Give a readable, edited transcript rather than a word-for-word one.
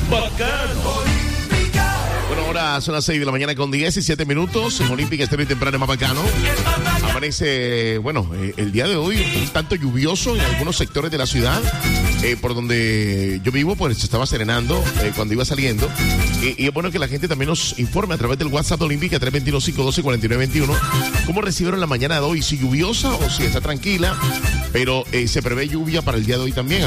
Bacano. Bueno, ahora son las 6 de la mañana con 17 minutos. En Olímpica Estéreo y Temprano más Bacano. Amanece, bueno, el día de hoy un tanto lluvioso en algunos sectores de la ciudad. Por donde yo vivo, pues se estaba serenando cuando iba saliendo. Y es bueno que la gente también nos informe a través del WhatsApp de Olímpica 321-512-4921 cómo recibieron la mañana de hoy, si lluviosa o si está tranquila. Pero se prevé lluvia para el día de hoy también.